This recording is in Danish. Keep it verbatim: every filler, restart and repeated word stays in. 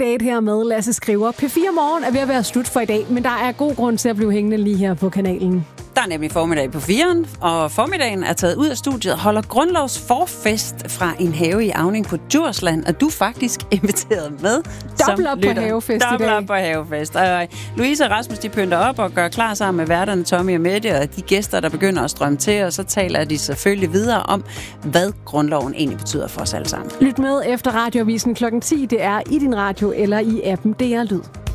date her med Lasse Skriver. P fire Morgen er ved at være slut for i dag, men der er god grund til at blive hængende lige her på kanalen. Der er nemlig formiddag på firen, og formiddagen er taget ud af studiet og holder grundlovs forfest fra en have i Auning på Djursland, og du er faktisk inviteret med. Dobbelt op på havefest i Dobbelt dag. op på havefest. Og Louise og Rasmus, de pynter op og gør klar sammen med værterne Tommy og Mette, og de gæster, der begynder at strømme til, og så taler de selvfølgelig videre om, hvad grundloven egentlig betyder for os alle sammen. Lyt med efter Radioavisen klokken ti. Det er i din radio eller i appen D R Lyd.